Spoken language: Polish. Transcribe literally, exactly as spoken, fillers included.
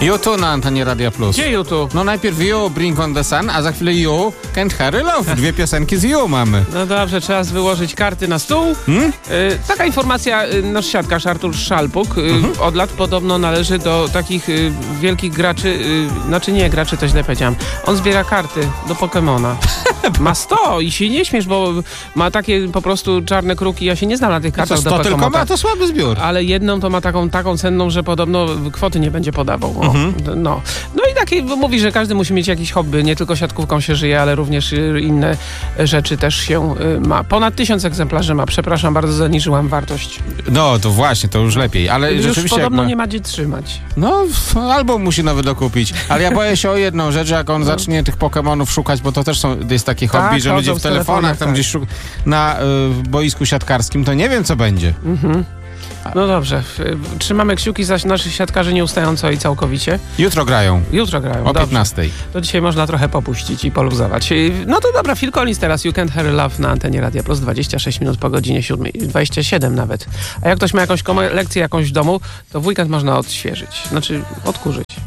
YouTube na antenie Radia Plus. Gdzie YouTube? No najpierw You, Bring on the Sun, a za chwilę You, Can't Hurry Love. Dwie piosenki z You mamy. No dobrze, trzeba wyłożyć karty na stół. Hmm? Y, taka informacja, y, nasz siatkarz Artur Szalpuk y, mhm. od lat podobno należy do takich y, wielkich graczy, y, znaczy nie graczy, to źle powiedziałam. On zbiera karty do Pokemona. Ma sto i się nie śmiesz, bo ma takie po prostu czarne kruki. Ja się nie znam na tych kartach to do sto Pokemona. tylko ma, to słaby zbiór. Ale jedną to ma taką, taką cenną, że podobno kwoty nie będzie podawał. O, mhm. no. no i taki mówi, że każdy musi mieć jakieś hobby. Nie tylko siatkówką się żyje, ale również inne rzeczy też się ma. Ponad tysiąc egzemplarzy ma. Przepraszam, bardzo zaniżyłam wartość. No to właśnie, to już lepiej. Ale już rzeczywiście podobno ma... nie ma gdzie trzymać. No, albo musi nowy dokupić. Ale ja boję się o jedną rzecz, jak on no. zacznie tych Pokemonów szukać, bo to też są, jest takie hobby, tak, że ludzie w telefonach tam tak. gdzieś szukają na y, boisku siatkarskim, to nie wiem, co będzie. Mhm. No dobrze, trzymamy kciuki za naszych siatkarzy nieustająco i całkowicie. Jutro grają. Jutro grają, o piętnastej. To dzisiaj można trochę popuścić i poluzować. No to dobra, Phil Collins teraz, You Can't Hurry Love na antenie Radia Plus, dwadzieścia sześć minut po godzinie siódmej, dwadzieścia siedem nawet. A jak ktoś ma jakąś lekcję jakąś w domu, to w weekend można odświeżyć, znaczy odkurzyć.